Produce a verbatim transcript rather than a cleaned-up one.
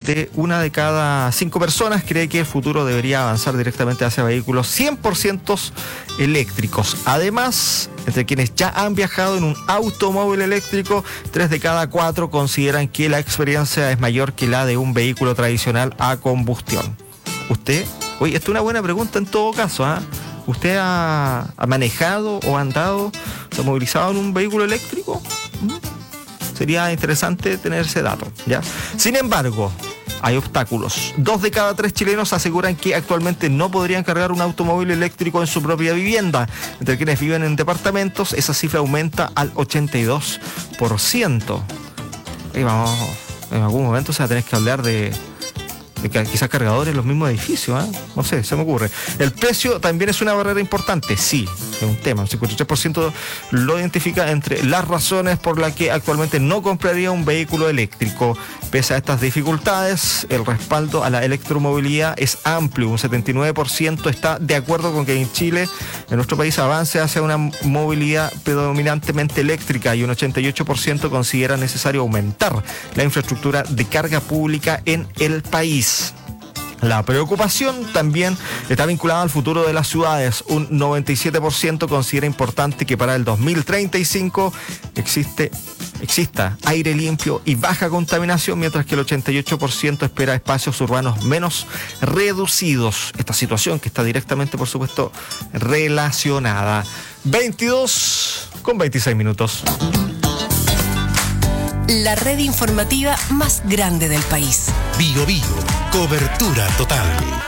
de una de cada cinco personas cree que el futuro debería avanzar directamente hacia vehículos cien por ciento eléctricos. Además, entre quienes ya han viajado en un automóvil eléctrico, tres de cada cuatro consideran que la experiencia es mayor que la de un vehículo tradicional a combustión. ¿Usted? Oye, esta es una buena pregunta en todo caso, ¿ah? ¿eh? ¿Usted ha, ha manejado o ha andado, se ha movilizado en un vehículo eléctrico? ¿Mm? Sería interesante tener ese dato, ¿ya? Sin embargo, hay obstáculos. Dos de cada tres chilenos aseguran que actualmente no podrían cargar un automóvil eléctrico en su propia vivienda. Entre quienes viven en departamentos, esa cifra aumenta al ochenta y dos por ciento. Y vamos, en algún momento se va a tener que hablar de... de quizás cargadores en los mismos edificios, ¿eh? No sé, se me ocurre. El precio también es una barrera importante, sí, es un tema. Un cincuenta y tres por ciento lo identifica entre las razones por las que actualmente no compraría un vehículo eléctrico. Pese a estas dificultades, el respaldo a la electromovilidad es amplio. Un setenta y nueve por ciento está de acuerdo con que en Chile, en nuestro país, avance hacia una movilidad predominantemente eléctrica, y un ochenta y ocho por ciento considera necesario aumentar la infraestructura de carga pública en el país. La preocupación también está vinculada al futuro de las ciudades. Un noventa y siete por ciento considera importante que para el dos mil treinta y cinco existe, exista aire limpio y baja contaminación, mientras que el ochenta y ocho por ciento espera espacios urbanos menos reducidos. Esta situación que está directamente, por supuesto, relacionada. veintidós con veintiséis minutos. La red informativa más grande del país. Bio Bio, cobertura total.